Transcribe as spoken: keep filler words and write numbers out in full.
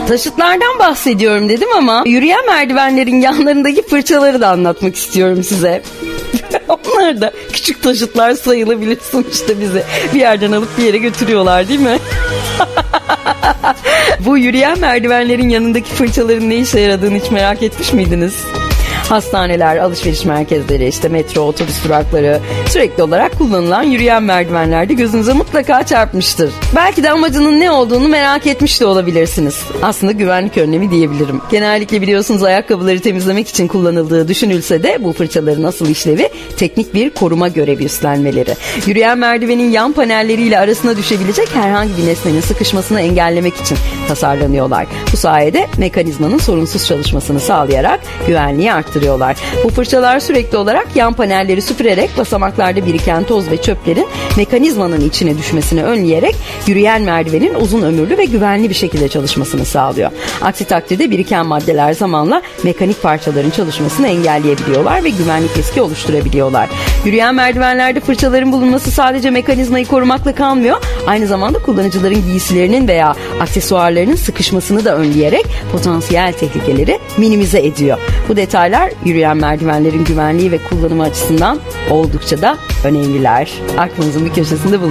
Taşıtlardan bahsediyorum dedim ama yürüyen merdivenlerin yanlarındaki fırçaları da anlatmak istiyorum size. Onlar da küçük taşıtlar sayılabilir sonuçta, bizi bir yerden alıp bir yere götürüyorlar değil mi? Bu yürüyen merdivenlerin yanındaki fırçaların ne işe yaradığını hiç merak etmiş miydiniz? Hastaneler, alışveriş merkezleri, işte metro, otobüs durakları, sürekli olarak kullanılan yürüyen merdivenlerde gözünüze mutlaka çarpmıştır. Belki de amacının ne olduğunu merak etmiş de olabilirsiniz. Aslında güvenlik önlemi diyebilirim. Genellikle biliyorsunuz ayakkabıları temizlemek için kullanıldığı düşünülse de bu fırçaların asıl işlevi teknik bir koruma görevi üstlenmeleri. Yürüyen merdivenin yan panelleriyle arasına düşebilecek herhangi bir nesnenin sıkışmasını engellemek için tasarlanıyorlar. Bu sayede mekanizmanın sorunsuz çalışmasını sağlayarak güvenliği arttırıyorlar. Bu fırçalar sürekli olarak yan panelleri süpürerek basamaklarda biriken toz ve çöplerin mekanizmanın içine düşmesini önleyerek yürüyen merdivenin uzun ömürlü ve güvenli bir şekilde çalışmasını sağlıyor. Aksi takdirde biriken maddeler zamanla mekanik parçaların çalışmasını engelleyebiliyorlar ve güvenlik riski oluşturabiliyorlar. Yürüyen merdivenlerde fırçaların bulunması sadece mekanizmayı korumakla kalmıyor, aynı zamanda kullanıcıların giysilerinin veya aksesuarlarının sıkışmasını da önleyerek potansiyel tehlikeleri minimize ediyor. Bu detaylar yürüyen merdivenlerin güvenliği ve kullanımı açısından oldukça da önemliler. Aklınızın bir köşesinde bulun.